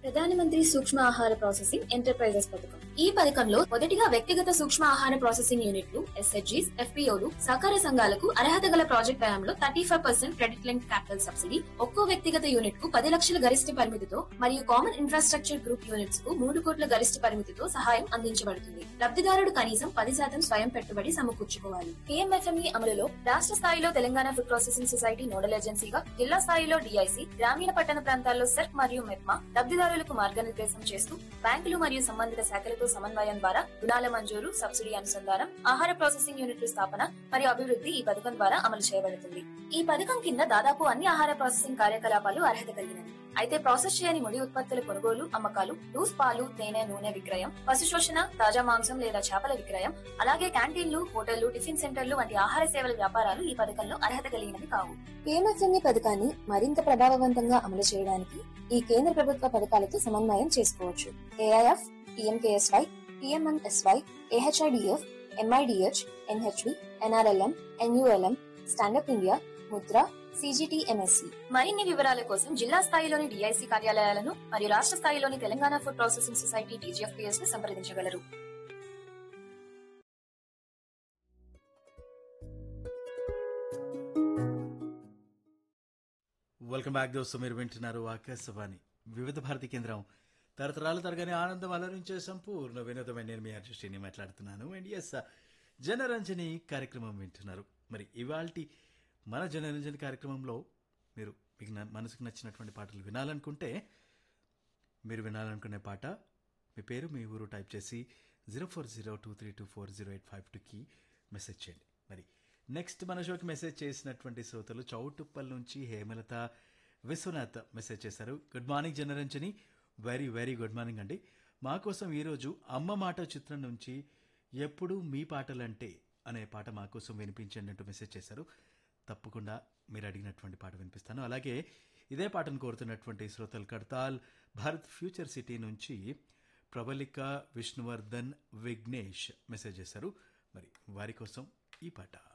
ప్రధానమంత్రి సూక్ష్మ ఆహార ప్రాసెసింగ్ ఎంటర్ప్రైజెస్ పథకం. ఈ పథకంలో మొదటిగా వ్యక్తిగత సూక్ష్మ ఆహార ప్రాసెసింగ్ యూనిట్లు ఎస్హెచ్జీస్, ఎఫ్పీఓలు, సహకార సంఘాలకు అర్హత గల ప్రాజెక్ట్ వ్యయంలో 35% క్రెడిట్ లింక్ క్యాపిటల్ సబ్సిడీ, ఒక్కో వ్యక్తిగత యూనిట్ కు 10 లక్షల గరిష్ట పరిమితితో మరియు కామన్ ఇన్ఫ్రాస్ట్రక్చర్ గ్రూప్ యూనిట్స్ కు 3 కోట్ల గరిష్ట పరిమితితో సహాయం అందించబడుతుంది. లబ్ధిదారుడు కనీసం 10% స్వయం పెట్టుబడి సమకూర్చుకోవాలి. కేఎంఎఫ్ఎంఈ అమలులో రాష్ట్ర స్థాయిలో Telangana food processing society nodal ఏజెన్సీగా, జిల్లా స్థాయిలో డిఐసి, గ్రామీణ పట్టణ ప్రాంతాల్లో సెర్క్ మరియు మెప్మా లబ్ధిదారులకు మార్గనిర్దేశం చేస్తూ బ్యాంకులు మరియు సంబంధిత శాఖలతో సమన్వయం ద్వారా రుణాల మంజూరు, సబ్సిడీ అనుసంధానం, ఆహార ప్రాసెసింగ్ యూనిట్ల స్థాపన మరియు అభివృద్ధి ఈ పథకం ద్వారా అమలు చేయబడుతుంది. ఈ పథకం కింద దాదాపు అన్ని ఆహార ప్రాసెసింగ్ కార్యకలాపాలు అర్హత కలిగినవి. అయితే ప్రాసెస్ చేయని ముడి ఉత్పత్తుల కొనుగోలు, అమ్మకాలు, లూస్ పాలు, తేనె, నూనె విక్రయం, పశు శోషణ, తాజా మాంసం లేదా చేపల విక్రయం, అలాగే క్యాంటీన్లు, హోటళ్లు, టిఫిన్ సెంటర్లు వంటి ఆహార సేవల వ్యాపారాలు ఈ పథకంలో అర్హత కలిగినవి కావు. కేఎంఎఫ్ఎంఈ పథకాన్ని మరింత ప్రభావవంతంగా అమలు చేయడానికి ఈ కేంద్ర ప్రభుత్వ పథకాలతో సమన్వయం చేసుకోవచ్చు. AIF, PMKSY, PMNSY, AHIDF, MIDH, NHV, NRLM, NULM, stand up India, Mudra, CGTMSC. మరిన్ని వివరాల కోసం జిల్లా స్థాయిలోని డిఐసి కార్యాలయాలను మరియు రాష్ట్ర స్థాయిలోని Telangana food processing society TGFPS ను సంప్రదించగలరు. వెల్కమ్ బ్యాక్ దోస్తు. మీరు వింటున్నారు ఆకాశవాణి వివిధ భారతి కేంద్రం. తరతరాలు తరగని ఆనందం అలరించే సంపూర్ణ వినోదమైన నేను మీ అర్జుష్టిని మాట్లాడుతున్నాను. అండ్ ఎస్, జనరంజని కార్యక్రమం వింటున్నారు. మరి ఇవాల్టి మన జనరంజని కార్యక్రమంలో మీరు మీకు మనసుకు నచ్చినటువంటి పాటలు వినాలనుకుంటే, మీరు వినాలనుకునే పాట మీ పేరు, మీ ఊరు టైప్ చేసి 0402324085కి మెసేజ్ చేయండి. మరి నెక్స్ట్ మన షోకి మెసేజ్ చేసినటువంటి శ్రోతలు చౌటుప్పల్ నుంచి హేమలత విశ్వనాథ్ మెసేజ్ చేశారు. Good morning Janaranjani, very very good morning అండి. మా కోసం ఈరోజు అమ్మ మాట చిత్రం నుంచి ఎప్పుడు మీ పాటలంటే అనే పాట మా కోసం వినిపించండి అంటూ మెసేజ్ చేశారు. తప్పకుండా మీరు అడిగినటువంటి పాట వినిపిస్తాను. అలాగే ఇదే పాటను కోరుతున్నటువంటి శ్రోతలు కడతాల్ భారత్ ఫ్యూచర్ సిటీ నుంచి ప్రబలిక, విష్ణువర్ధన్, విఘ్నేష్ మెసేజ్ చేశారు. మరి వారి కోసం ఈ పాట.